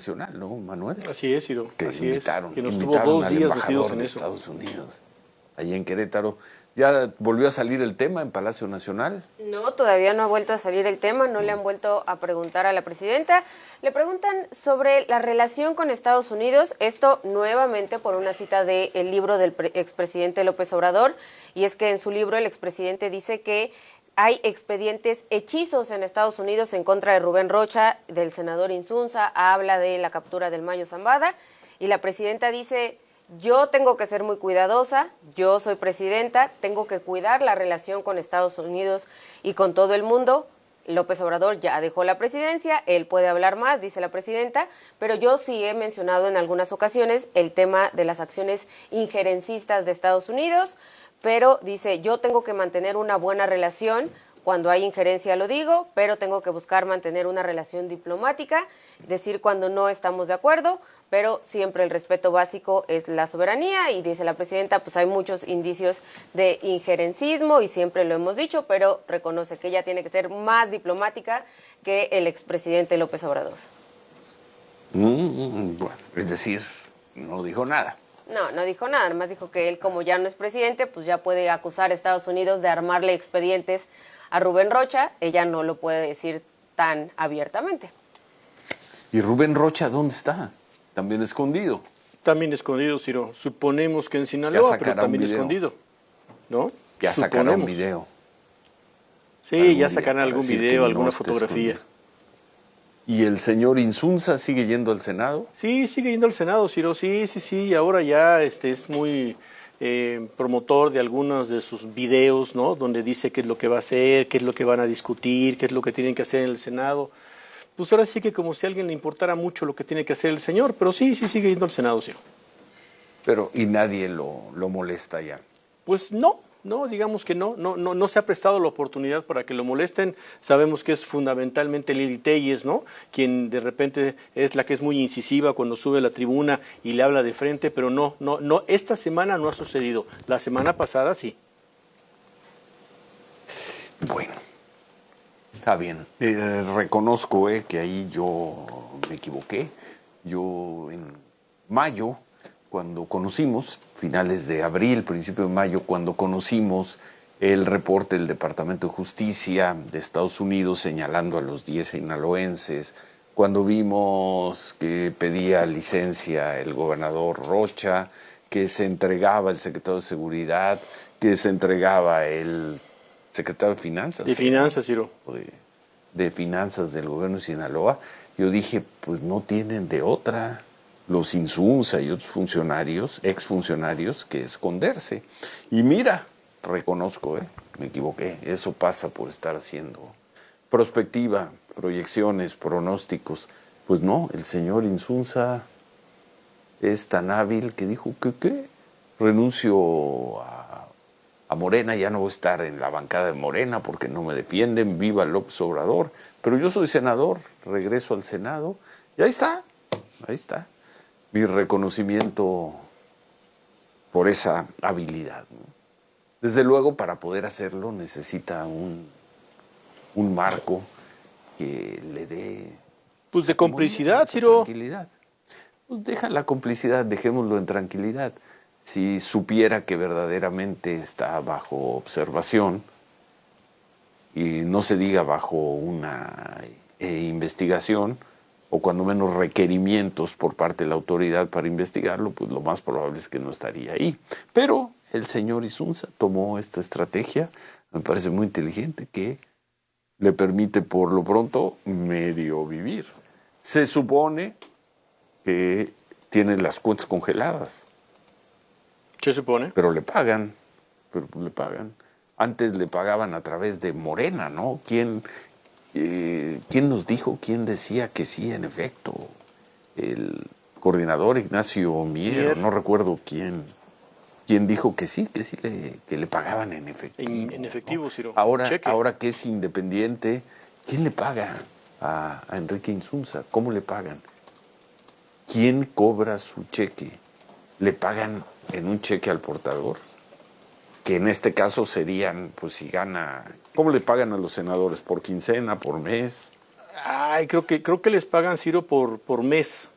Nacional, ¿no, Manuel? Así es, Ciro, Que así invitaron, es. Que nos tuvo invitaron 2 al días embajador metidos en de eso. Estados Unidos, allí en Querétaro. ¿Ya volvió a salir el tema en Palacio Nacional? No, todavía no ha vuelto a salir el tema, no le han vuelto a preguntar a la presidenta. Le preguntan sobre la relación con Estados Unidos, esto nuevamente por una cita del libro del expresidente López Obrador, y es que en su libro el expresidente dice que hay expedientes hechizos en Estados Unidos en contra de Rubén Rocha, del senador Insunza, habla de la captura del Mayo Zambada, y la presidenta dice: yo tengo que ser muy cuidadosa, yo soy presidenta, tengo que cuidar la relación con Estados Unidos y con todo el mundo. López Obrador ya dejó la presidencia, él puede hablar más, dice la presidenta, pero yo sí he mencionado en algunas ocasiones el tema de las acciones injerencistas de Estados Unidos, pero dice, yo tengo que mantener una buena relación. Cuando hay injerencia lo digo, pero tengo que buscar mantener una relación diplomática, decir cuando no estamos de acuerdo, pero siempre el respeto básico es la soberanía, y dice la presidenta, pues hay muchos indicios de injerencismo y siempre lo hemos dicho, pero reconoce que ella tiene que ser más diplomática que el expresidente López Obrador. Bueno, es decir, no dijo nada. No dijo nada, además dijo que él, como ya no es presidente, pues ya puede acusar a Estados Unidos de armarle expedientes a Rubén Rocha. Ella no lo puede decir tan abiertamente. ¿Y Rubén Rocha dónde está? También escondido. También escondido, Ciro. Suponemos que en Sinaloa, pero también escondido, ¿no? Ya sacarán un video. Sí, ya sacarán algún video, alguna fotografía. Escondido. ¿Y el señor Insunza sigue yendo al Senado? Sí, sigue yendo al Senado, Ciro. Sí. Ahora ya es muy promotor de algunos de sus videos, ¿no? Donde dice qué es lo que va a hacer, qué es lo que van a discutir, qué es lo que tienen que hacer en el Senado. Pues ahora sí que como si a alguien le importara mucho lo que tiene que hacer el señor, pero sí sigue yendo al Senado, Ciro. Pero, ¿y nadie lo molesta ya? Pues no, digamos que no se ha prestado la oportunidad para que lo molesten. Sabemos que es fundamentalmente Lili Telles, ¿no? Quien de repente es la que es muy incisiva cuando sube a la tribuna y le habla de frente, pero no, esta semana no ha sucedido. La semana pasada sí. Bueno. Está bien. Reconozco que ahí yo me equivoqué. Yo en mayo, cuando conocimos, finales de abril, principio de mayo, cuando conocimos el reporte del Departamento de Justicia de Estados Unidos señalando a los 10 sinaloenses, cuando vimos que pedía licencia el gobernador Rocha, que se entregaba el secretario de Seguridad, que se entregaba el secretario de Finanzas. De Finanzas, Ciro. De Finanzas del gobierno de Sinaloa, yo dije, pues no tienen de otra los Insunza y otros funcionarios, exfuncionarios, que esconderse. Y mira, reconozco, me equivoqué. Eso pasa por estar haciendo prospectiva, proyecciones, pronósticos. Pues no, el señor Insunza es tan hábil que dijo que renuncio a Morena, ya no voy a estar en la bancada de Morena porque no me defienden, viva López Obrador, pero yo soy senador, regreso al Senado, y ahí está, mi reconocimiento por esa habilidad, ¿no? Desde luego, para poder hacerlo necesita un marco que le dé... Pues de complicidad, Ciro. Tranquilidad. Pues deja la complicidad, dejémoslo en tranquilidad. Si supiera que verdaderamente está bajo observación, y no se diga bajo una investigación, o cuando menos requerimientos por parte de la autoridad para investigarlo, pues lo más probable es que no estaría ahí. Pero el señor Insunza tomó esta estrategia, me parece muy inteligente, que le permite por lo pronto medio vivir. Se supone que tiene las cuentas congeladas. ¿Qué supone? Pero le pagan. Antes le pagaban a través de Morena, ¿no? ¿Quién nos dijo, quién decía que sí, en efecto? El coordinador Ignacio Mier, no recuerdo quién dijo que sí le pagaban en efectivo. En efectivo, Ciro. Ahora que es independiente, ¿quién le paga a Enrique Insunza? ¿Cómo le pagan? ¿Quién cobra su cheque? ¿Le pagan en un cheque al portador? Que en este caso serían, pues si gana... ¿Cómo le pagan a los senadores? ¿Por quincena, por mes? Ay, creo que les pagan, Ciro, por mes.